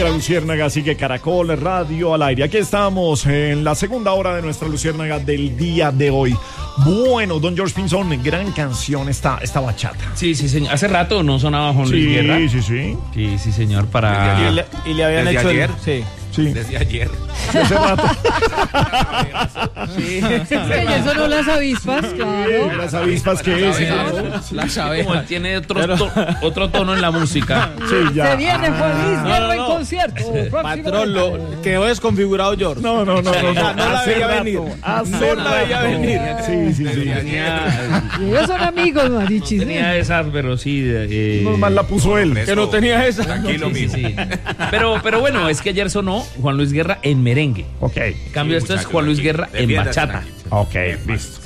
Sigue la Luciérnaga, sigue Caracol Radio al aire. Aquí estamos en la segunda hora de nuestra Luciérnaga del día de hoy. Bueno, don George Pinzón, gran canción esta bachata. Sí, señor. Hace rato no sonaba Juan Luis Guerra. Sí, señor, para... Y le habían hecho ayer. Sí. Desde ayer. Hace rato. Sí. Ya sonó las avispas, claro. ¿Las avispas qué es? Las abejas. Como él tiene otro tono en la música. Sí, ya. Se viene Juan Luis Guerra en concierto. Patrón, lo quedó desconfigurado George. No. No la veía venir. No la veía venir. Sí. Ellos son amigos, Marichis. Tenía esas, pero sí. Normal la puso él. Que no tenía esa. Tranquilo, mijo. Sí. Pero bueno, es que ayer sonó Juan Luis Guerra en merengue. Ok. En cambio, esto es muchachos, Juan Luis tranquilo. Guerra en Defiéndase, bachata. tranquilo. Ok, listo.